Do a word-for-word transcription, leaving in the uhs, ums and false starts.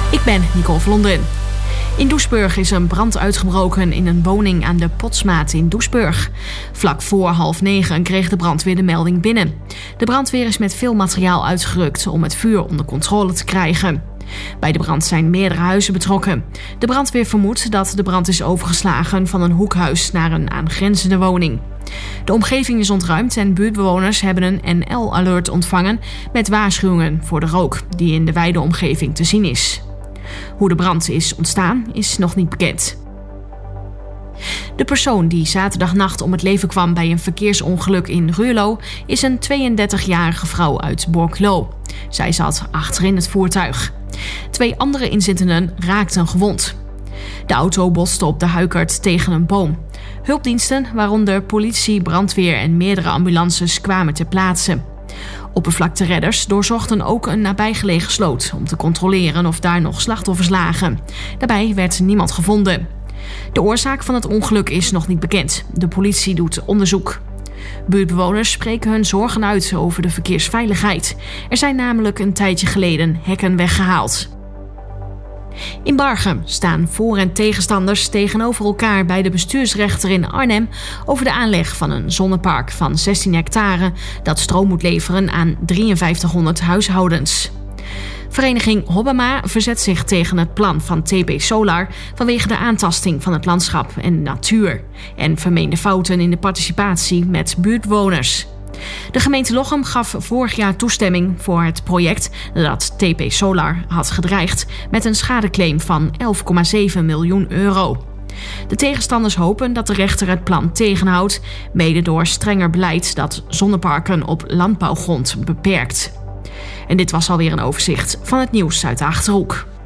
Ik ben Nicole Vlonderen. In Doesburg is een brand uitgebroken in een woning aan de Potsmaat in Doesburg. Vlak voor half negen kreeg de brandweer de melding binnen. De brandweer is met veel materiaal uitgerukt om het vuur onder controle te krijgen. Bij de brand zijn meerdere huizen betrokken. De brandweer vermoedt dat de brand is overgeslagen van een hoekhuis naar een aangrenzende woning. De omgeving is ontruimd en buurtbewoners hebben een N L-alert ontvangen met waarschuwingen voor de rook die in de wijde omgeving te zien is. Hoe de brand is ontstaan is nog niet bekend. De persoon die zaterdagnacht om het leven kwam bij een verkeersongeluk in Ruurlo is een tweeëndertigjarige vrouw uit Borculo. Zij zat achterin het voertuig. Twee andere inzittenden raakten gewond. De auto botste op de Huikert tegen een boom. Hulpdiensten, waaronder politie, brandweer en meerdere ambulances, kwamen ter plaatse. Oppervlakteredders doorzochten ook een nabijgelegen sloot om te controleren of daar nog slachtoffers lagen. Daarbij werd niemand gevonden. De oorzaak van het ongeluk is nog niet bekend. De politie doet onderzoek. Buurtbewoners spreken hun zorgen uit over de verkeersveiligheid. Er zijn namelijk een tijdje geleden hekken weggehaald. In Barchem staan voor- en tegenstanders tegenover elkaar bij de bestuursrechter in Arnhem over de aanleg van een zonnepark van zestien hectare dat stroom moet leveren aan drieënvijftighonderd huishoudens. Vereniging Hobbema verzet zich tegen het plan van T P Solar vanwege de aantasting van het landschap en de natuur en vermeende fouten in de participatie met buurtbewoners. De gemeente Lochem gaf vorig jaar toestemming voor het project dat T P Solar had gedreigd met een schadeclaim van elf komma zeven miljoen euro. De tegenstanders hopen dat de rechter het plan tegenhoudt, mede door strenger beleid dat zonneparken op landbouwgrond beperkt. En dit was alweer een overzicht van het nieuws uit de Achterhoek.